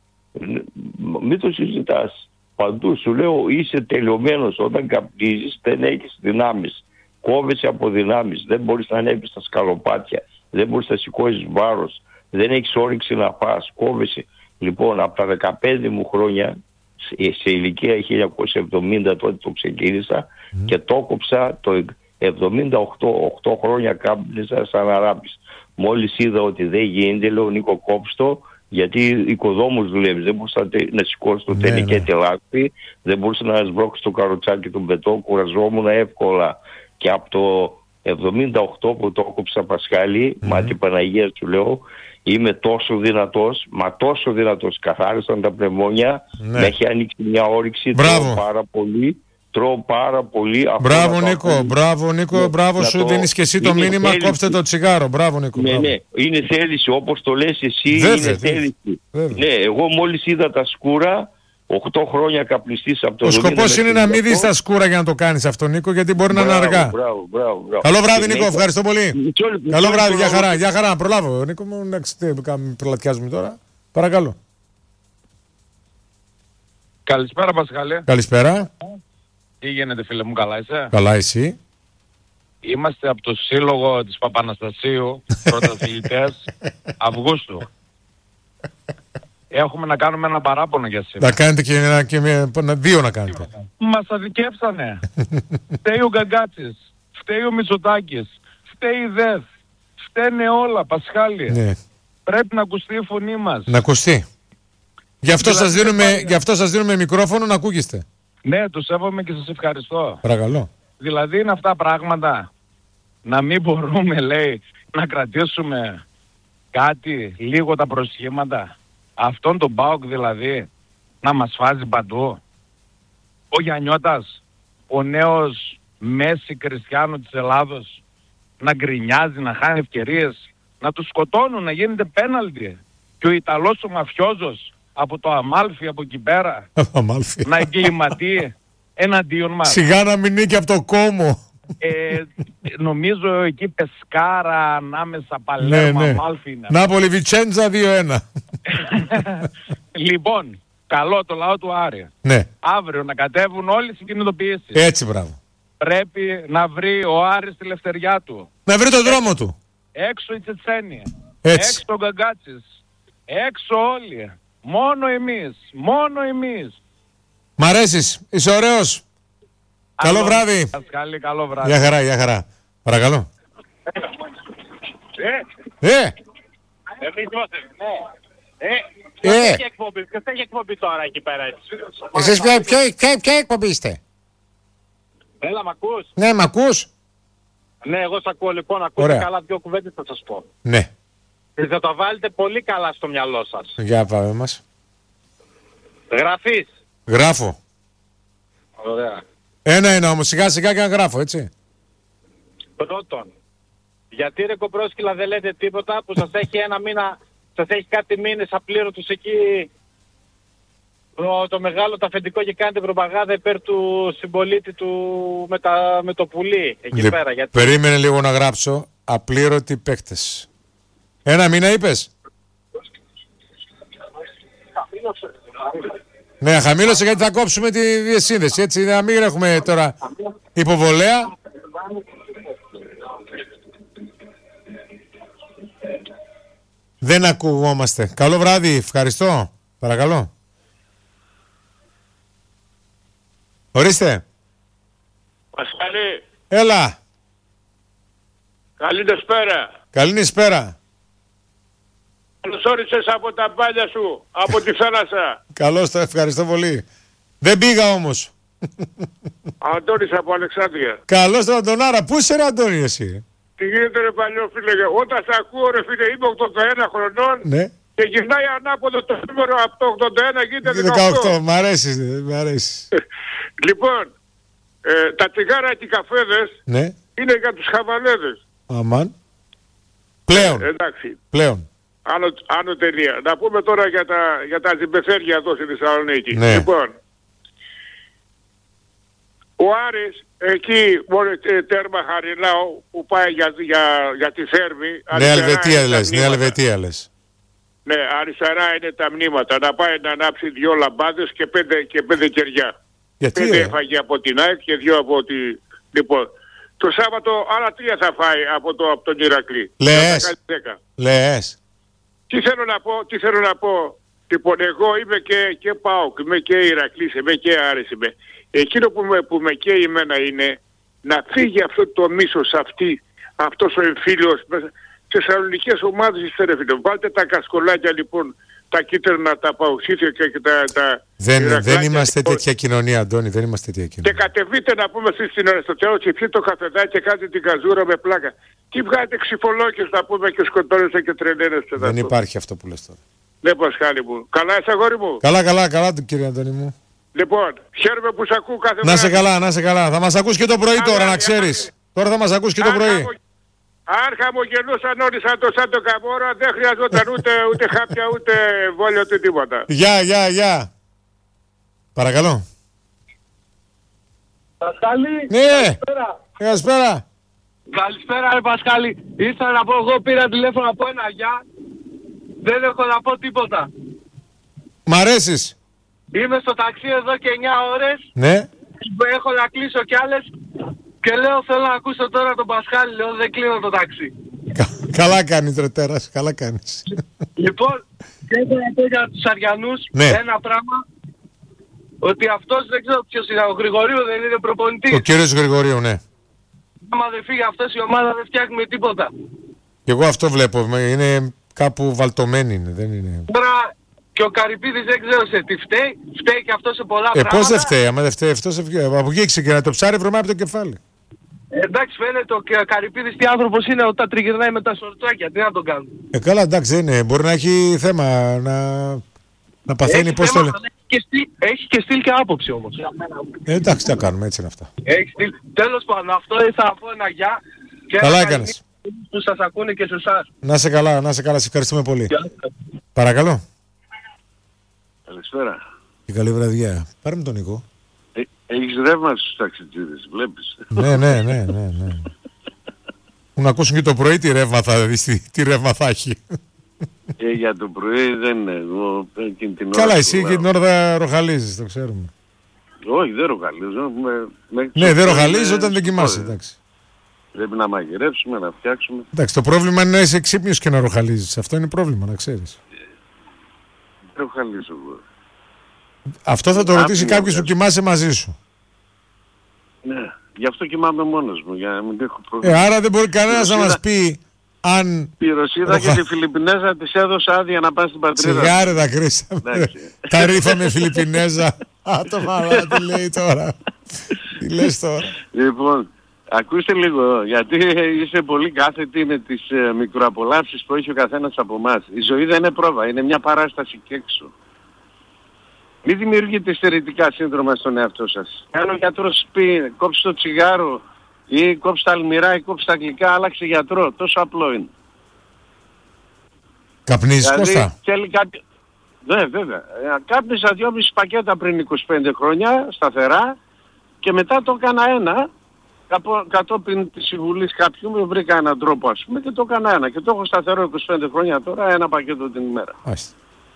Μην το συζητάς. Παντού σου λέω είσαι τελειωμένος. Όταν καπνίζεις δεν έχεις δυνάμεις. Κόβεσαι από δυνάμεις. Δεν μπορείς να ανέβεις στα σκαλοπάτια. Δεν μπορείς να σηκώσεις βάρος. Δεν έχεις όρεξη να πας. Κόβεσαι. Λοιπόν, από τα δεκαπέντε μου χρόνια, σε ηλικία χίλια εννιακόσια εβδομήντα τότε το ξεκίνησα mm. και το κόψα το εβδομήντα οκτώ, οκτώ χρόνια κάπνιζα σαν αράπης. Μόλις είδα ότι δεν γίνεται, λέω Νίκο κόψτο, γιατί οικοδόμους δουλεύεις, δεν μπορούσα να σηκώσει το τελικέ ναι, τελάκτη, δεν μπορούσα να σβρώξει το καροτσάκι του μπετό, κουραζόμουν εύκολα. Και από το εβδομήντα οκτώ που το κόψα, Πασχάλη, mm. μάτι Παναγία του λέω, είμαι τόσο δυνατός, μα τόσο δυνατός, καθάρισαν τα πνευμόνια, ναι. με έχει ανοίξει μια όρεξη, τρώω πάρα πολύ, τρώω πάρα πολύ. Μπράβο Νίκο, αυτό, μπράβο Νίκο, ναι, μπράβο σου, το... δίνεις και εσύ το μήνυμα, θέληση. Κόψτε το τσιγάρο, μπράβο Νίκο. Ναι, μπράβο. ναι, είναι θέληση, όπως το λες εσύ, βέβαια, είναι θέληση. Βέβαια. Ναι, εγώ μόλις είδα τα σκούρα, οκτώ χρόνια καπνιστής από το Ο σκοπός είναι να μην δεις τα σκούρα για να το κάνεις αυτό, Νίκο, γιατί μπορεί μπράβο, να είναι αργά. Μπράβο, μπράβο, μπράβο. Καλό βράδυ, Νίκο, ευχαριστώ πολύ. Μισό, Καλό μισό, βράδυ, για χαρά, για χαρά. Προλάβω, Νίκο μου, εντάξει, τι προλατιάζουμε τώρα. Παρακαλώ. Καλησπέρα, Πασχαλή. Καλησπέρα. Τι γίνεται, φίλε μου, καλά είσαι? Καλά, εσύ? Είμαστε από το σύλλογο της Παπαναστασίου, πρωταθλητές Αυγούστου. Έχουμε να κάνουμε ένα παράπονο για σήμερα. Να κάνετε και, ένα, και μια, δύο να κάνετε. Μας αδικεύσανε. Φταίει ο Γκαγκάτσης, φταίει ο Μητσοτάκης, φταίει η ΔΕΘ, φταίνε όλα, Πασχάλη. Ναι. Πρέπει να ακουστεί η φωνή μας. Να ακουστεί. Γι' αυτό, δηλαδή, σας δίνουμε, γι' αυτό σας δίνουμε μικρόφωνο να ακούγεστε. Ναι, το σέβομαι και σας ευχαριστώ. Παρακαλώ. Δηλαδή είναι αυτά πράγματα να μην μπορούμε, λέει, να κρατήσουμε κάτι, λίγο τα προσχήματα. Αυτόν τον ΠΑΟΚ δηλαδή να μας φάζει παντού. Ο Γιαννιώτας, ο νέος Μέση Κριστιάνο της Ελλάδος, να γκρινιάζει, να χάνει ευκαιρίες, να τους σκοτώνουν, να γίνεται πέναλτι. Και ο Ιταλός ο μαφιόζος από το Αμάλφι, από εκεί πέρα, να εγκληματεί εναντίον μας. Σιγά να μην νίκει από το Κόμο. Ε, νομίζω εκεί Πεσκάρα, ανάμεσα Παλέρμα, ναι, ναι. Αμάλφι είναι. Νάπολη Βιτσέντζα δύο ένα. Λοιπόν, καλό το λαό του Άρη. Ναι. Αύριο να κατέβουν όλες οι κινητοποιήσεις. Έτσι, μπράβο. Πρέπει να βρει ο Άρης τη λευτεριά του. Να βρει τον δρόμο του. Έξω οι Τσετσένοι. Έτσι. Έξω ο Γκαγκάτσης. Έξω όλοι. Μόνο εμείς. Μόνο εμείς. Μ' αρέσεις. Είσαι ωραίος. Καλό, καλό βράδυ. Καλή, καλό βράδυ. Γεια χαρά, γεια χαρά. Παρακαλώ. Ε. Ε. Εμείς είμαστε. Ναι. Ε. Ε. Ποιος έχει εκπομπή, ποιος έχει εκπομπή τώρα εκεί πέρα έτσι. Εσείς ποια, ποια, ποια, ποια εκπομπή είστε? Έλα, μ' ακούς? Ναι, μ' ακούς? Ναι, εγώ σ' ακούω λοιπόν, ακούτε καλά δύο κουβέντες θα σας πω. Ναι. Και θα τα βάλετε πολύ καλά στο μυαλό σας. Για πάμε μας. Γραφείς. Γράφω. Ωραία. Ένα-ένα όμως, σιγά σιγά και να γράφω, έτσι. Πρώτον, γιατί ρε κομπρόσκυλα δεν λέτε τίποτα που σας έχει ένα μήνα, σας έχει κάτι μήνες απλήρωτους εκεί το, το μεγάλο το αφεντικό και κάνετε προπαγάνδα υπέρ του συμπολίτη του με, τα, με το πουλί εκεί Λε, πέρα. Γιατί... Περίμενε λίγο να γράψω απλήρωτοι παίκτες. Ένα μήνα είπες? Ναι, χαμήλωσε γιατί θα κόψουμε τη διασύνδεση, έτσι, να μην έχουμε τώρα υποβολέα. Δεν ακουγόμαστε. Καλό βράδυ, ευχαριστώ. Παρακαλώ. Ορίστε. Πασχαλή. Έλα. Καλή νεσπέρα. Καλή νεσπέρα. Καλώς όρισες από τα μπάλια σου, από τη θάλασσα. Καλώς, το ευχαριστώ πολύ. Δεν πήγα όμως. Αντώνης από Αλεξάνδρεια. Καλώς τον Αντωνάρα. Πού είσαι ρε Αντώνη εσύ? Τι γίνεται ρε παλιό φίλε? Όταν σε ακούω ρε φίλε είμαι ογδόντα ένα χρονών. Ναι. Και γυρνάει ανάποδο το νούμερο από το ογδόντα ένα γίνεται δεκαοκτώ. δεκαοκτώ. Μ' αρέσει, μ' αρέσει. Λοιπόν, ε, τα τσιγάρα και οι καφέδες ναι. είναι για τους χαβαλέδες. Αμάν. Πλέον. Ε, εντάξει. Πλέον. Άνω, άνω τελεία. Να πούμε τώρα για τα, για τα ζυμπεθέρια εδώ στη Θεσσαλονίκη. Ναι. Λοιπόν, ο Άρης εκεί μόνο ε, τέρμα Χαριλάου που πάει για, για, για τη Θέρμη. Νέα Ελβετία λες, Νέα Ελβετία λες. Ναι, αριστερά είναι τα μνήματα. Να πάει να ανάψει δυο λαμπάδες και πέντε, και πέντε κεριά. Γιατί πέντε ε? έφαγε από την ΑΕΚ και δυο από τη... Λοιπόν, το Σάββατο άλλα τρία θα φάει από, το, από τον Ηρακλή. Λες, λες. Τι θέλω να πω, τι θέλω να πω. Λοιπόν, εγώ είμαι και, και ΠΑΟΚ, είμαι και Ηρακλής, είμαι και Άρης είμαι. Εκείνο που με, που με καίει εμένα είναι να φύγει αυτό το μίσος αυτή, αυτός ο εμφύλιος. Θεσσαλονικές ομάδες είστε ρε φίλε. Βάλτε τα κασκολάκια λοιπόν, τα κίτρινα, τα παουξίδια και τα... τα δεν, δεν είμαστε λοιπόν τέτοια κοινωνία, Αντώνη, δεν είμαστε τέτοια κοινωνία. Και κατεβείτε να πούμε εσείς στην Αριστοτέλο και πιείτε το καφεδάκι και κάντε την καζούρα με πλάκα. Τι βγάλετε ξυφολόκες να πούμε και σκοτώνεστε και τρελαίνεστε. Δεν υπάρχει αυτό που λες τώρα. Ναι, Πασχάλη μου. Καλά είσαι αγόρι μου? Καλά, καλά, καλά κύριε Αντώνη μου. Λοιπόν, χαίρομαι που σε ακούω κάθε μέρα. Να σε καλά, να σε καλά. Θα μας ακούς και το πρωί καλά, τώρα, να ξέρεις. Τώρα θα μας ακούς και το πρωί. Αν χαμογελούσαν όλοι σαν το, σαν το Καμόρα, δεν χρειαζόταν ούτε, ούτε χάπια, ούτε βόλιο, ούτε τίποτα. Γεια, γεια, γεια. Παρακαλώ. Πασχάλη, ναι. Καλησπέρα. Καλησπέρα. Καλησπέρα ρε Πασχάλη. Ήθελα να πω, εγώ πήρα τηλέφωνο από ένα γεια. Δεν έχω να πω τίποτα. Μ' αρέσεις. Είμαι στο ταξί εδώ και εννιά ώρες. Ναι. Έχω να κλείσω κι άλλες. Και λέω θέλω να ακούσω τώρα τον Πασχάλη, λέω δεν κλείνω το ταξί. Καλά κάνεις ρε τέρας, καλά κάνεις. Λοιπόν, και έχω να πω για τους Αριανούς ναι. ένα πράγμα. Ότι αυτός δεν ξέρω ποιος είναι, ο Γρηγορίου δεν είναι προπονητής. Ο κύριος Γρηγορίου, ναι. Άμα δεν φύγει αυτός η ομάδα δεν φτιάχνουμε τίποτα. Και εγώ αυτό βλέπω, είναι κάπου βαλτωμένη είναι, δεν είναι. Τώρα και ο Καρυπίδης δεν ξέρω σε τι φταίει, φταίει και αυτό σε πολλά ε, πράγματα. Πώς δεν φταίει, άμα δεν φταίει αυτός, από εκεί ξεκινάει το ψάρι βρωμάει από το κεφάλι. Ε, εντάξει, φαίνεται ο Καρυπίδης τι άνθρωπος είναι όταν τριγυρνάει με τα σορτσάκια, τι να τον κάνουν. Ε, καλά, εντάξει, δεν είναι, μπορεί να έχει θέμα, να, να παθαίνει, πώς το λέει. Έχει και στυλ και άποψη όμως. Ε, εντάξει, τι θα κάνουμε, έτσι είναι αυτά. Έχει στυλ. Τέλος πάντων, αυτό ήθελα να πω ένα γεια. Και καλά ένα έκανες. Που σας ακούνε και σε εσάς. Να σε καλά, να σε καλά, σε ευχαριστούμε πολύ. Παρακαλώ. Καλησπέρα. Και καλή βραδιά. Πάρε με τον Νικό. Ε, έχεις ρεύμα στους ταξιτζίδες, βλέπεις. ναι, ναι, ναι, ναι, ναι. Που να ακούσουν και το πρωί τι ρεύμα θα, τι, τι ρεύμα θα έχει. Ε, για το πρωί δεν είναι. Εγώ εκείνη την ώρα. Καλά, εσύ και την ώρα θα ροχαλίζεις, το ξέρουμε. Όχι, δεν ροχαλίζω. Με, με ναι, δεν ροχαλίζεις όταν δεν κοιμάσαι, εντάξει. Πρέπει να μαγειρέψουμε, να φτιάξουμε. Εντάξει, το πρόβλημα είναι να είσαι ξύπνιος και να ροχαλίζεις. Αυτό είναι πρόβλημα, να ξέρεις. Δεν ροχαλίζω εγώ. Αυτό θα το ρωτήσει κάποιος που κοιμάσαι μαζί σου. Ναι, γι' αυτό κοιμάμαι μόνος μου, για να μην έχω πρόβλημα. Ε, άρα δεν μπορεί κανένας να μας πει αν... Η Ρωσίδα Ροχα... και τη Φιλιππινέζα της έδωσε άδεια να πάνε στην πατρίδα. Σιγάρε τα κρίσαμε. Τα ρήφαμε Φιλιππινέζα. Α, το μαλά, τι λέει τώρα. Τι λες τώρα. Λοιπόν, ακούστε λίγο, γιατί είστε πολύ κάθετοι με τις ε, μικροαπολαύσεις που έχει ο καθένας από εμάς. Η ζωή δεν είναι πρόβα, είναι μια παράσταση και έξω. Μην δημιουργείτε στερετικά σύνδρομα στον εαυτό σας. Αν ο γιατρός πει κόψε το τσιγάρο ή κόψε τα αλμυρά ή κόψε τα γλυκά, άλλαξε γιατρό. Τόσο απλό είναι. Καπνίζεις, δηλαδή, Κώστα? Κάποιο... Ναι, βέβαια. Κάπνιζα δυόμιση πακέτα πριν είκοσι πέντε χρόνια, σταθερά, και μετά το έκανα ένα, κατόπιν της συμβουλής κάποιου, με βρήκα έναν τρόπο ας πούμε και το έκανα ένα. Και το έχω σταθερό είκοσι πέντε χρόνια τώρα, ένα πακέτο την ημέρα. Άστε.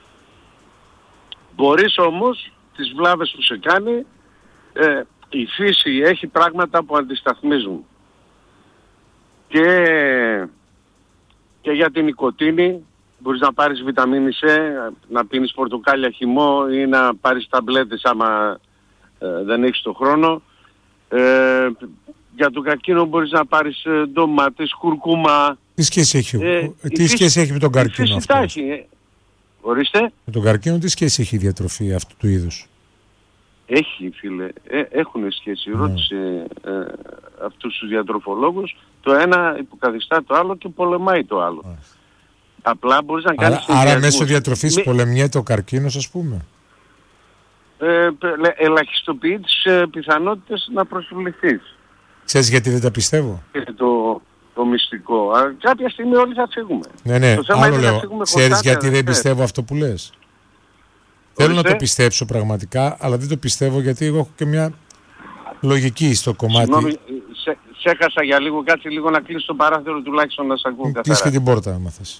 Μπορείς όμως τις βλάβες που σε κάνει, ε, η φύση έχει πράγματα που αντισταθμίζουν. Και, και για την νοικοτήνη μπορείς να πάρεις βιταμίνη C, να πίνεις πορτοκάλια χυμό ή να πάρεις ταμπλέτες άμα ε, δεν έχεις το χρόνο. Ε, για τον καρκίνο μπορείς να πάρεις ε, ντομάτες, κουρκούμα. Τι σχέση έχει, ε, τι σχέση φύση, έχει με τον καρκίνο αυτό? Έχει. Ορίστε. Με τον καρκίνο τι σχέση έχει η διατροφή αυτού του είδους? Έχει, φίλε. Ε, έχουν σχέση. Mm. Ρώτησε ε, αυτούς τους διατροφολόγους. Το ένα υποκαθιστά το άλλο και πολεμάει το άλλο. Mm. Απλά μπορείς να κάνεις... Άρα, άρα μέσω διατροφής Μη... πολεμιέται ο καρκίνος, ας πούμε. Ε, ελαχιστοποιεί τις ε, πιθανότητες να προσβληθείς. Ξέρεις γιατί δεν τα πιστεύω? Και το, το μυστικό. Α, κάποια στιγμή όλοι θα φύγουμε. Ναι, ναι, το άλλο λέω. Ξέρεις γιατί δεν πιστεύω αυτό που λες? Θέλω να το πιστέψω πραγματικά, αλλά δεν το πιστεύω γιατί εγώ έχω και μια λογική στο κομμάτι. Συγγνώμη, σε, σε έχασα για λίγο, κάτσε λίγο να κλείσει το παράθυρο τουλάχιστον να σε ακούω καθαρά. Κλείσει και την πόρτα άμα θες.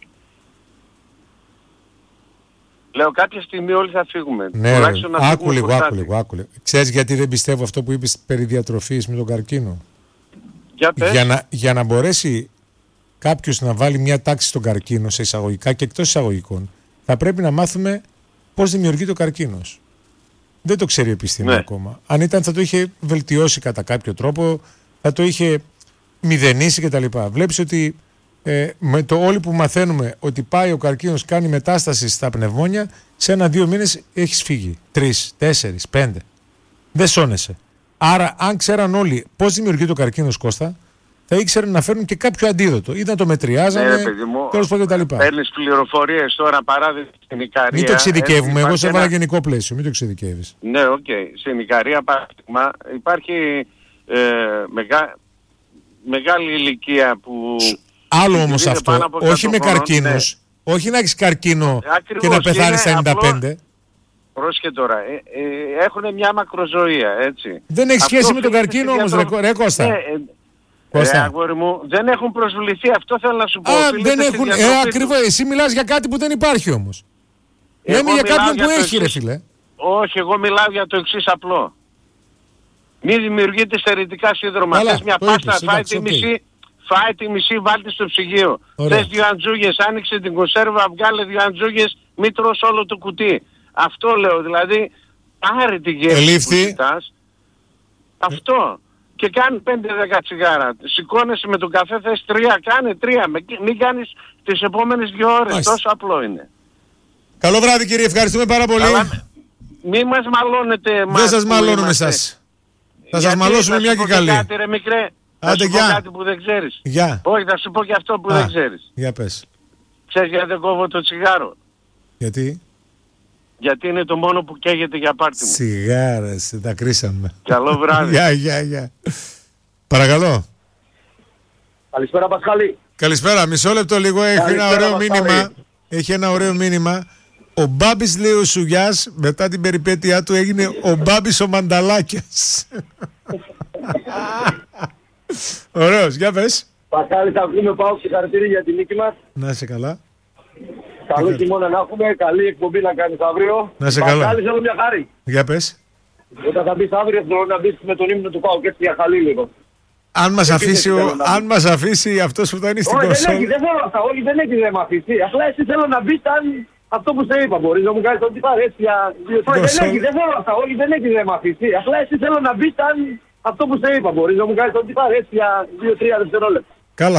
Λέω κάποια στιγμή όλοι θα φύγουμε. Ναι, ρε, άκου λίγο, άκου λίγο, άκου λίγο. Ξέρεις γιατί δεν πιστεύω αυτό που είπες περί διατροφής με τον καρκίνο? Για, πες. για, να, για να μπορέσει κάποιος να βάλει μια τάξη στον καρκίνο σε εισαγωγικά και εκτός εισαγωγικών, θα πρέπει να μάθουμε πώς δημιουργείται ο καρκίνος. Δεν το ξέρει η επιστήμη ναι. ακόμα. Αν ήταν θα το είχε βελτιώσει κατά κάποιο τρόπο, θα το είχε μηδενίσει κτλ. Βλέπεις ότι ε, με το όλοι που μαθαίνουμε ότι πάει ο καρκίνος, κάνει μετάσταση στα πνευμόνια, σε ένα-δύο μήνες έχεις φύγει. Τρεις, τέσσερις, πέντε. Δεν σώνεσαι. Άρα αν ξέραν όλοι πώς δημιουργείται ο καρκίνος, Κώστα, θα ήξεραν να φέρουν και κάποιο αντίδοτο. Ή να το μετριάζανε, τέλος πάντων κτλ. Παίρνεις πληροφορίες τώρα, παράδειγμα στην Ικαρία. Μην το εξειδικεύουμε, εγώ σε έβαλα ένα... γενικό πλαίσιο, μην το εξειδικεύεις. Ναι, οκ. Okay. Στην Ικαρία, παράδειγμα, υπάρχει ε, μεγά... μεγάλη ηλικία που... Άλλο όμως αυτό, όχι με καρκίνους, ναι. όχι να έχεις καρκίνο ακριβώς, και να πεθάνεις στα ενενήντα πέντε. Απλό... Πρόσχε τώρα, ε, ε, έχουν μια μακροζωία, έτσι. Δεν έχει σχέση με τον καρκίνο όμως, διατρο... ρε, ρε Κώστα. Ναι, ε, Κώστα. Ε, αγόρι μου, δεν έχουν προσβληθεί, αυτό θέλω να σου πω. Α, δεν έχουν, ε, ακριβώς, εσύ μιλάς για κάτι που δεν υπάρχει όμως. Λέμε για κάποιον που έχει, ρε φίλε. Όχι, εγώ μιλάω για το εξής απλό. Μην δημιουργείτε στερετικά σύνδρομα. Θες μια πάστα, φάει τη μισή, φάει τη μισή, βάλτε στο ψυγείο. Θες δύο αντζούγες, άνοιξε την κονσέρβα, βγάλε δύο αντζούγες, μην τρως όλο το κουτί. Αυτό λέω, δηλαδή, πάρε τη γεύση που ζητάς. Αυτό. και κάνει πέντε δέκα τσιγάρα. Σηκώνεσαι με τον καφέ, θες τρία, κάνε τρία. Μην κάνεις τις επόμενες δύο ώρες. Μάλιστα. Τόσο απλό είναι. Καλό βράδυ κύριε, ευχαριστούμε πάρα πολύ. Αλλά μη μας μαλώνετε. Δεν σας μαλώνουμε εσάς. Θα σας μαλώσουμε μια και καλή. Κάτι, ρε, μικρέ. Άντε, θα σου γεια. πω κάτι που δεν ξέρεις. Γεια. Όχι, θα σου πω και αυτό που Α, δεν ξέρεις. Για πες. Ξέρεις γιατί δεν κόβω το τσιγάρο? Γιατί? Γιατί είναι το μόνο που καίγεται για πάρτι μου. Σιγάρες, τα κρίσαμε. Καλό βράδυ. Γεια, γεια, γεια. Παρακαλώ. Καλησπέρα Πασχάλη. Καλησπέρα, μισό λεπτό λίγο, έχει Καλησπέρα, ένα ωραίο Πασχάλη. μήνυμα. Έχει ένα ωραίο μήνυμα. Ο Μπάμπης, λέει ο Σουγιάς, μετά την περιπέτειά του έγινε ο Μπάμπης ο Μανταλάκιας. Ωραίος, για πες. Πασχάλη, θα βγούμε, πάω συγχαρητήρια για την νίκη μας. Να είσαι καλά. Καλό χειμώνα να έχουμε, καλή εκπομπή να κάνεις αύριο. Να είσαι καλά. Πασχάλη, θέλω μια χάρη. Για πες. Όταν θα μπεις αύριο θέλω να μπεις με τον ύμνο του Πάου και έτσι για χαλή λίγο. Αν μας αφήσει, ο... αν μας αφήσει αυτός που θα είναι στην κονσόλα. Όχι, δεν έχει, δεν θέλω αυτά, όχι, δεν έχει, δεν με αφήσει. Απλά εσύ θέλω να μπεις αν αυτό που σε είπα, μπορείς να μου κάνεις ό,τι πάρει έτσι για... Όχι, δεν έχει, δεν θέλω αυτά, όχι, δεν έχει, δεν με αφήσει. Απλά εσύ θέλω να μπεις αν αυτό που σε είπα, μπορείς να μου κάνεις ό,τι πάρει έτσι για δύο τρία δευτερόλεπτα.